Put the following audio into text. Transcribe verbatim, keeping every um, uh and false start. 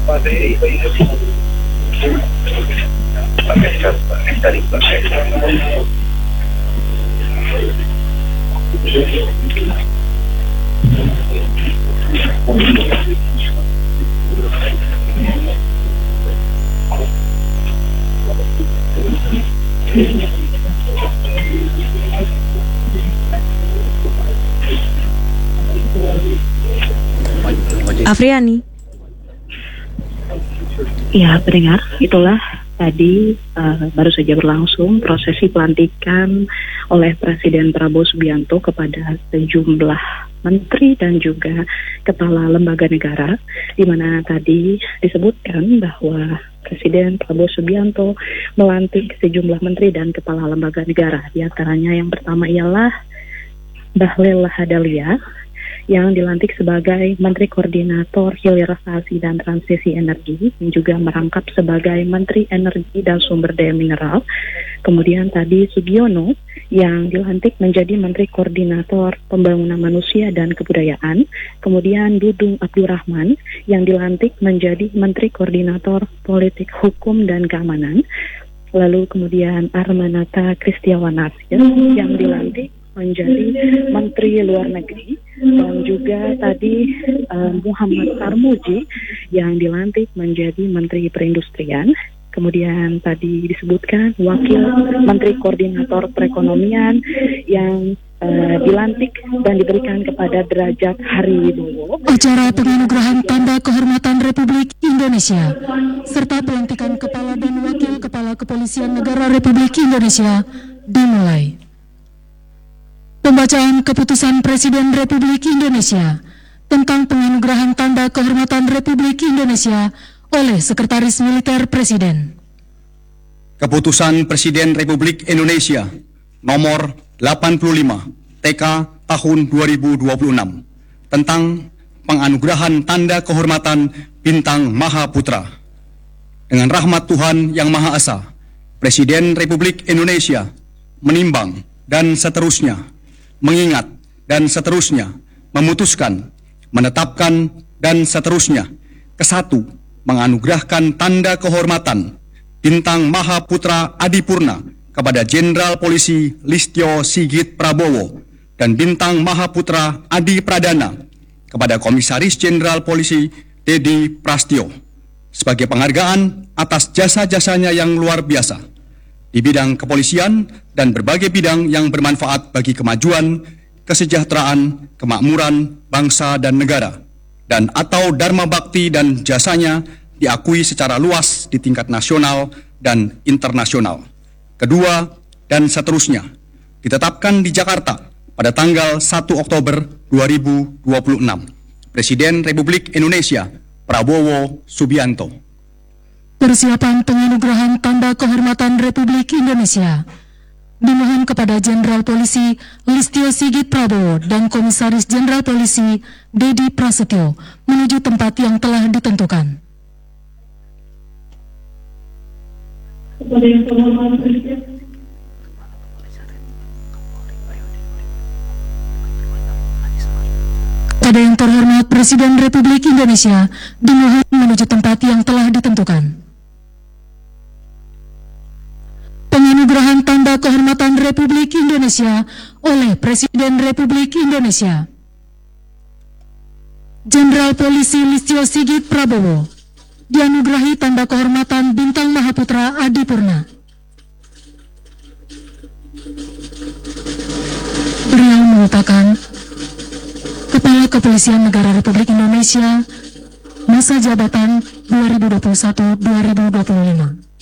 Afriani. Ya, pendengar, itulah tadi uh, baru saja berlangsung prosesi pelantikan oleh Presiden Prabowo Subianto kepada sejumlah menteri dan juga kepala lembaga negara, di mana tadi disebutkan bahwa Presiden Prabowo Subianto melantik sejumlah menteri dan kepala lembaga negara. Di antaranya yang pertama ialah Bahlil Lahadalia, yang dilantik sebagai Menteri Koordinator Hilirisasi dan Transisi Energi, yang juga merangkap sebagai Menteri Energi dan Sumber Daya Mineral. Kemudian tadi Sugiono yang dilantik menjadi Menteri Koordinator Pembangunan Manusia dan Kebudayaan. Kemudian Dudung Abdurrahman yang dilantik menjadi Menteri Koordinator Politik Hukum dan Keamanan. Lalu kemudian Armanata Kristiawan Nasir yang dilantik menjadi Menteri Luar Negeri, dan juga tadi uh, Muhammad Tarmuji yang dilantik menjadi Menteri Perindustrian. Kemudian tadi disebutkan Wakil Menteri Koordinator Perekonomian yang uh, dilantik dan diberikan kepada Derajat Hariwibowo. Acara penganugerahan Tanda Kehormatan Republik Indonesia serta pelantikan Kepala dan Wakil Kepala Kepolisian Negara Republik Indonesia dimulai. Pembacaan Keputusan Presiden Republik Indonesia tentang penganugerahan Tanda Kehormatan Republik Indonesia oleh Sekretaris Militer Presiden. Keputusan Presiden Republik Indonesia nomor delapan puluh lima T K tahun dua ribu dua puluh enam tentang penganugerahan Tanda Kehormatan Bintang Mahaputra. Dengan rahmat Tuhan Yang Maha Esa, Presiden Republik Indonesia menimbang dan seterusnya mengingat dan seterusnya memutuskan, menetapkan dan seterusnya kesatu menganugerahkan tanda kehormatan Bintang Mahaputra Adipurna kepada Jenderal Polisi Listio Sigit Prabowo dan Bintang Mahaputra Adi Pradana kepada Komisaris Jenderal Polisi Dedi Prastio sebagai penghargaan atas jasa-jasanya yang luar biasa di bidang kepolisian dan berbagai bidang yang bermanfaat bagi kemajuan, kesejahteraan, kemakmuran bangsa dan negara, dan atau dharma bakti dan jasanya diakui secara luas di tingkat nasional dan internasional. Kedua, dan seterusnya, ditetapkan di Jakarta pada tanggal satu Oktober dua ribu dua puluh enam. Presiden Republik Indonesia Prabowo Subianto. Persiapan penganugerahan Tanda Kehormatan Republik Indonesia dimohon kepada Jenderal Polisi Listio Sigit Prabowo dan Komisaris Jenderal Polisi Dedi Prasetyo menuju tempat yang telah ditentukan. Kepada yang terhormat Presiden. Kepada yang terhormat Presiden Republik Indonesia dimohon menuju tempat yang telah ditentukan. Penganugerahan Tanda Kehormatan Republik Indonesia oleh Presiden Republik Indonesia. Jenderal Polisi Listio Sigit Prabowo dianugerahi Tanda Kehormatan Bintang Mahaputra Adipurna. Beliau merupakan Kepala Kepolisian Negara Republik Indonesia masa jabatan dua ribu dua puluh satu sampai dua ribu dua puluh lima.